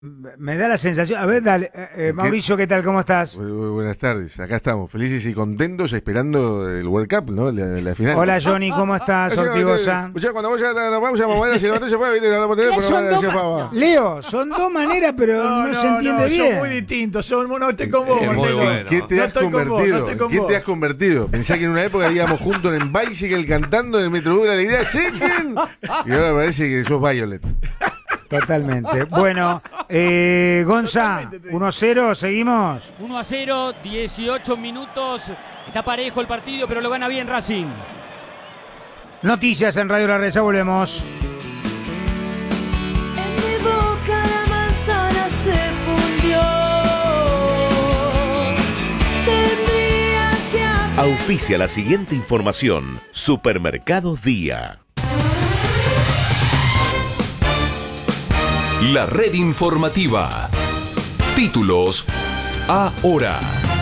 Me da la sensación. A ver, dale, Mauricio, ¿qué tal? ¿Cómo estás? Buenas tardes, acá estamos, felices y contentos esperando el World Cup, ¿no? La final. Hola, Johnny, ¿cómo estás? Ortigosa. Cuando vos ya nos vamos a mover, si no se fue, viste, por teléfono, Leo, son dos maneras, pero no se entiende bien. Son muy distintos, no estoy con vos, Marcelo. Bueno. ¿Qué te has convertido? ¿Qué te has convertido? Pensá que en una época íbamos juntos en Bicycle cantando en el Metrobús de la Alegría, ¿Sequen? Y ahora parece que sos Violet. Totalmente. Bueno, Gonza, 1-0, seguimos. 1-0, 18 minutos. Está parejo el partido, pero lo gana bien Racing. Noticias en Radio La Red, ya volvemos. En mi boca la manzana se fundió. Tendrías que Auspicia la siguiente información. Supermercados Día. La red informativa. Títulos ahora.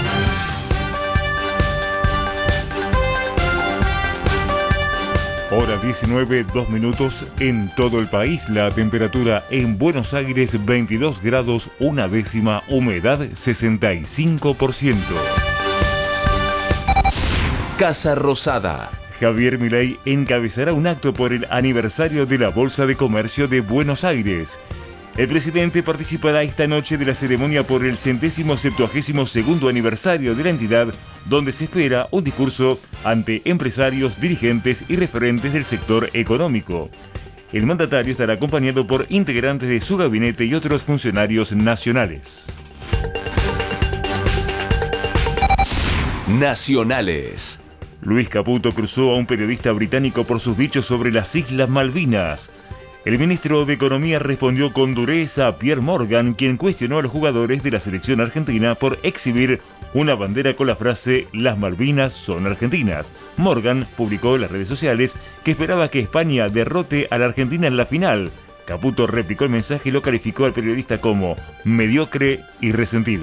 Hora 19, 2 minutos en todo el país. La temperatura en Buenos Aires 22 grados, una décima, humedad 65%. Casa Rosada. Javier Milei encabezará un acto por el aniversario de la Bolsa de Comercio de Buenos Aires. El presidente participará esta noche de la ceremonia por el 172º aniversario de la entidad, donde se espera un discurso ante empresarios, dirigentes y referentes del sector económico. El mandatario estará acompañado por integrantes de su gabinete y otros funcionarios nacionales. Nacionales. Luis Caputo cruzó a un periodista británico por sus dichos sobre las Islas Malvinas. El ministro de Economía respondió con dureza a Pierre Morgan, quien cuestionó a los jugadores de la selección argentina por exhibir una bandera con la frase «Las Malvinas son argentinas». Morgan publicó en las redes sociales que esperaba que España derrote a la Argentina en la final. Caputo replicó el mensaje y lo calificó al periodista como mediocre y resentido.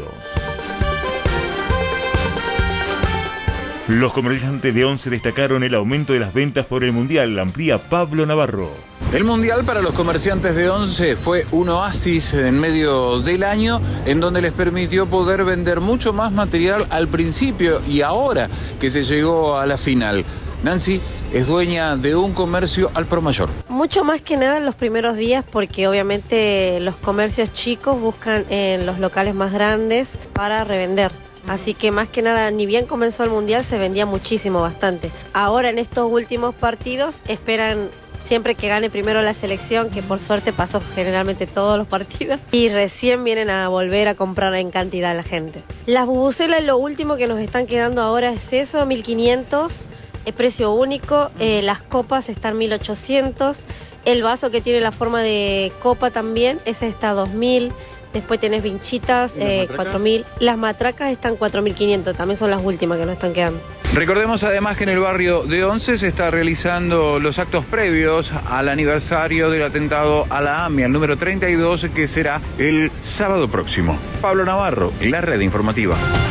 Los comerciantes de Once destacaron el aumento de las ventas por el Mundial. Amplía Pablo Navarro. El Mundial para los comerciantes de Once fue un oasis en medio del año en donde les permitió poder vender mucho más material al principio y ahora que se llegó a la final. Nancy es dueña de un comercio al por mayor. Mucho más que nada en los primeros días, porque obviamente los comercios chicos buscan en los locales más grandes para revender. Así que más que nada, ni bien comenzó el Mundial, se vendía muchísimo, bastante. Ahora en estos últimos partidos esperan siempre que gane primero la selección, que por suerte pasó generalmente todos los partidos, y recién vienen a volver a comprar en cantidad la gente. Las bubucelas, lo último que nos están quedando ahora es eso, 1.500, es precio único, las copas están 1.800, el vaso que tiene la forma de copa también, ese está 2.000. Después tenés vinchitas, 4.000. Las matracas están 4.500, también son las últimas que nos están quedando. Recordemos además que en el barrio de Once se está realizando los actos previos al aniversario del atentado a la AMIA, el número 32, que será el sábado próximo. Pablo Navarro, la red informativa.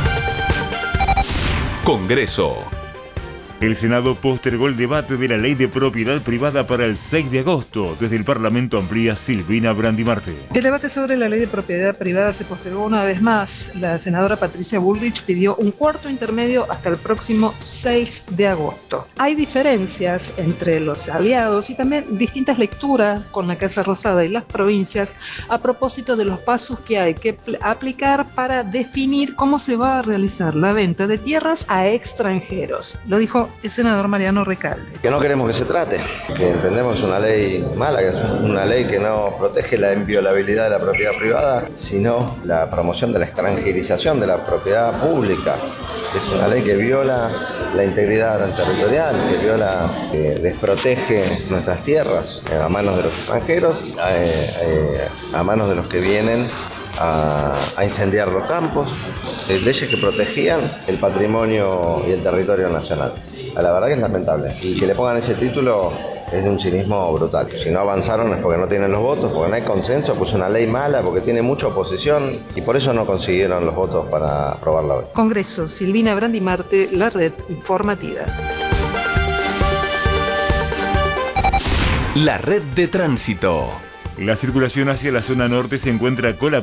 Congreso. El Senado postergó el debate de la ley de propiedad privada para el 6 de agosto. Desde el Parlamento amplía Silvina Brandimarte. El debate sobre la ley de propiedad privada se postergó una vez más. La senadora Patricia Bullrich pidió un cuarto intermedio hasta el próximo 6 de agosto. Hay diferencias entre los aliados y también distintas lecturas con la Casa Rosada y las provincias a propósito de los pasos que hay que aplicar para definir cómo se va a realizar la venta de tierras a extranjeros. Lo dijo el senador Mariano Recalde. Que no queremos que se trate, que entendemos una ley mala, que es una ley que no protege la inviolabilidad de la propiedad privada, sino la promoción de la extranjerización de la propiedad pública. Es una ley que viola la integridad territorial, que viola, desprotege nuestras tierras a manos de los extranjeros, a manos de los que vienen a incendiar los campos, leyes que protegían el patrimonio y el territorio nacional. La verdad que es lamentable. Y que le pongan ese título es de un cinismo brutal. Si no avanzaron es porque no tienen los votos, porque no hay consenso, pues es una ley mala, porque tiene mucha oposición y por eso no consiguieron los votos para aprobarla hoy. Congreso, Silvina Brandimarte, la red informativa. La red de tránsito. La circulación hacia la zona norte se encuentra colapsada